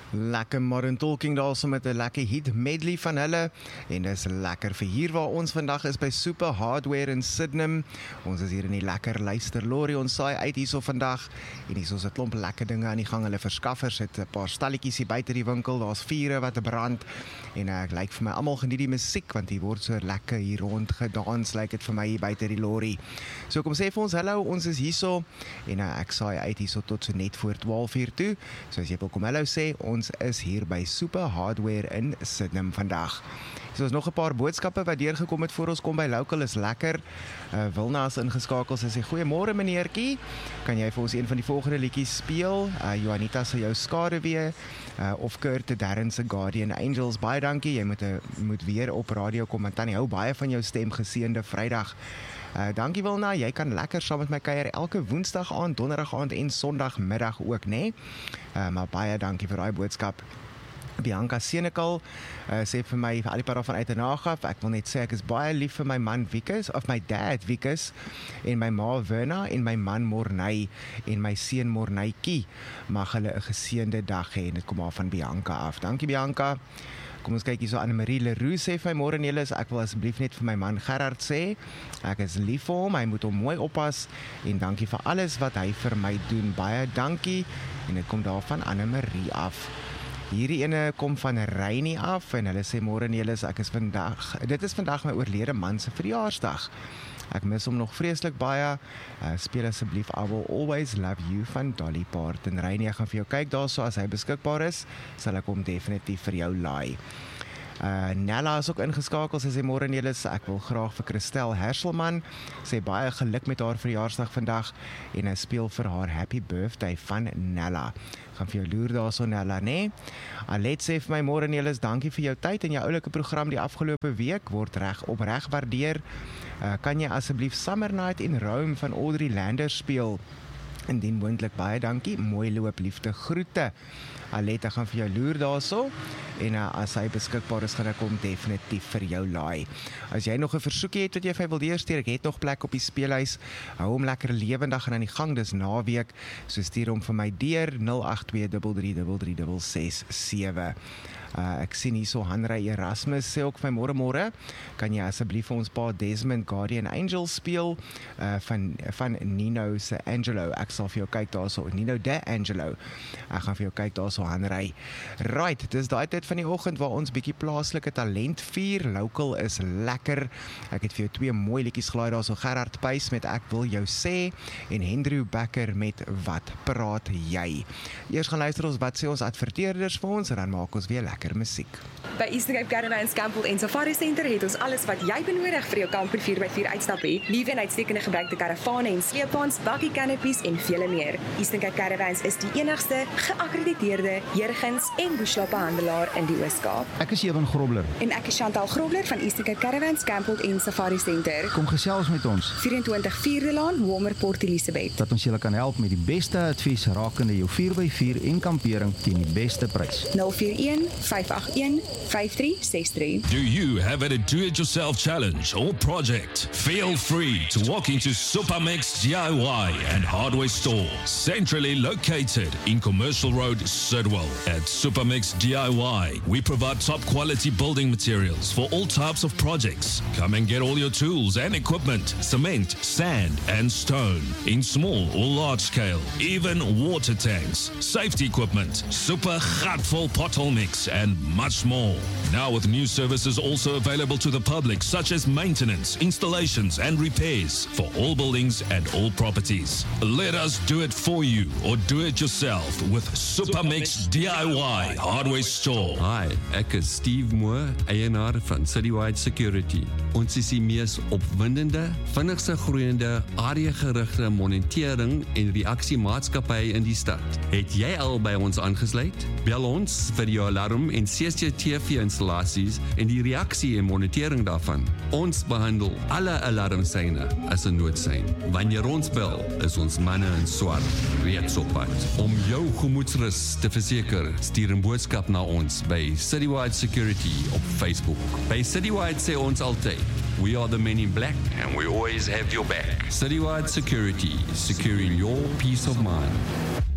Lekker Modern Talking daar so met 'n lekker hit medley van hulle en dis lekker vir hier waar ons vandag is by Super Hardware in Sydenham. Ons is hier in die lekker luisterlorie, ons saai uit hierso vandag en hierso is 'n klomp lekker dinge aan die gang. Hulle verskaffers het 'n paar stalletjies hier buite die winkel, daar's vure wat brand en ek lyk vir my almal geniet die musiek want hier word so lekker hier rond gedans, lyk dit vir my hier buite die lorry. So kom sê vir ons hallo, ons is hierso en ek saai uit hierso tot so net voor 12:00 toe. So as jy wil kom hallo sê, ons is hier by Super Hardware in Sydenham vandag. So is nog 'n paar boodskappe wat deurgekom het voor ons kom by Local is lekker. Wilna is ingeskakel, sy sê goeiemôre meneertjie. Kan jy vir ons een van die volgende liedjies speel? Juanita se jou skaduwee of Kurt Darren se Guardian Angels. Baie dankie. Jy moet weer op radio kom en Tannie hou baie van jou stem. Geseënde Vrydag. Dankie Wilna, jy kan lekker saam met my kuier elke woensdag aand, donderdag aand en sondagmiddag ook, né? Maar baie dankie vir daai boodskap. Bianca Senekal sê vir my, vir al die paar van uit en af, ek wil net sê ek is baie lief vir my man Wikus, of my dad Wikus, en my ma Verna, en my man Morney, en my seun Morneytjie. Mag hulle 'n geseënde dag hê, en dit kom af van Bianca af. Dankie Bianca. Kom ons kyk hier so Annemarie Leroux sê vir my môre Nelis, ek wil asseblief net vir my man Gerard sê, ek is lief vir hom, hy moet hom mooi oppas en dankie vir alles wat hy vir my doen. Baie dankie en dit kom daarvan Annemarie af. Hierdie ene kom van Reinie af en hulle sê môre Nelis, dit is vandag my oorlede man se verjaarsdag. Ek mis hom nog vreeslik baie. Speel asseblief I Will Always Love You van Dolly Parton. Reinie, ek gaan vir jou kyk daarso as hy beskikbaar is, sal ek hom definitief vir jou laai. Nella is ook ingeskakel, sy sê môre Nelis, ek wil graag vir Christel Herselman, sê baie geluk met haar verjaarsdag vandag en hy speel vir haar Happy Birthday van Nella. Gaan vir jou loer daarso Nella, né? Alet sê vir my môre Nelis, dankie vir jou tyd en jou oulike program die afgelope week word opreg waardeer. Kan jy asseblief Summer Night in Rome van Audrey Landers speel? Indien moontlik, baie dankie, mooi loop, liefde, groete. Aletta gaan vir jou loer daarso en as hy beskikbaar is, gaan ek hom definitief vir jou laai. As jy nog 'n versoekie het wat jy vir my wil deurstuur, ek het nog plek op die speelhuis, hou hom lekker lewendig en aan die gang, dis naweek, so stuur hom vir my deur 082333367. Ek sien hierso Hanrey Erasmus sê ook vir môre, kan jy asseblief vir ons pa Desmond Guardian Angel speel van Nino se Angelo. Ek sal vir jou kyk daarso, Nino de Angelo. Ek gaan vir jou kyk daarso Hanrey. Right, dis daai tyd van die oggend waar ons bietjie plaaslike talent vier. Local is lekker. Ek het vir jou twee mooi liedjies gelaai daarso, Gerard Puys met Ek Wil Jou Sê en Hendrew Becker met Wat Praat Jy. Eers gaan luister ons wat sê ons adverteerders vir ons en dan maak ons weer lekker musiek. By Eastern Cape Caravans Campbell en Safari Center het ons alles wat jy benodig vir jou kamper 4x4 uitstappie. Nuwe en uitstekende gebruikte karavane en sleepwaens, bakkie canopies en vele meer. Eastern Cape Caravans is die enigste geakkrediteerde Jurgens en bushloophandelaar in die Oos-Kaap. Ek is Ewan Grobler. En ek is Chantal Grobler van Eastern Cape Caravans Campbell en Safari Center. Kom gesels met ons. 24 Vierdelaan, Walmer Port Elizabeth. Dat ons julle kan help met die beste advies rakende jou 4x4 en kampering teen die beste prys. 041-581-5363. Do you have a do-it-yourself challenge or project? Feel free to walk into Supermix DIY and Hardware Store, centrally located in Commercial Road, Sidwell. At Supermix DIY, we provide top-quality building materials for all types of projects. Come and get all your tools and equipment, cement, sand, and stone, in small or large scale, even water tanks, safety equipment, super gatvol pothole mix, and much more. Now with new services also available to the public, such as maintenance, installations, and repairs for all buildings and all properties. Let us do it for you or do it yourself with Supermix DIY Hardware Store. Hi, ek is Steve Moore, eienaar van Citywide Security. Ons is die mees opwindende, vinnigste groeiende, area-gerigte monitering en reaksiemaatskappy in die stad. Het jy al by ons aangesluit? Bel ons vir jou alarm en CCTV-installasies en die reaksie en monitering daarvan. Ons behandel alle alarmsyne as 'n noodsein. Wanneer ons bel, is ons manne in swart reeds op pad. Om jou gemoedsrus te verseker, stuur 'n boodskap na ons by Citywide Security op Facebook. By Citywide sê ons altyd, we are the men in black and we always have your back. Citywide Security, securing your peace of mind.